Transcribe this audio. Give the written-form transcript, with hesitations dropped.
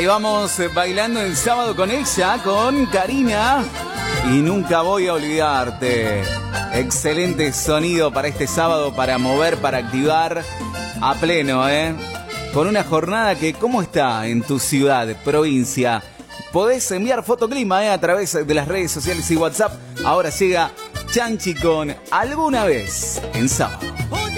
Ahí vamos bailando el sábado con ella, con Karina. Y nunca voy a olvidarte. Excelente sonido para este sábado, para mover, para activar a pleno, con una jornada que, ¿cómo está en tu ciudad, provincia? Podés enviar fotoclima a través de las redes sociales y WhatsApp. Ahora llega Chanchi con Alguna Vez en sábado.